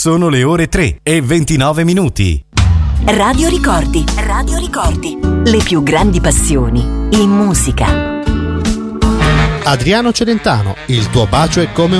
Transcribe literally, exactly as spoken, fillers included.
Sono le ore tre e ventinove minuti. Radio Ricordi, Radio Ricordi, le più grandi passioni in musica. Adriano Celentano, il tuo bacio è come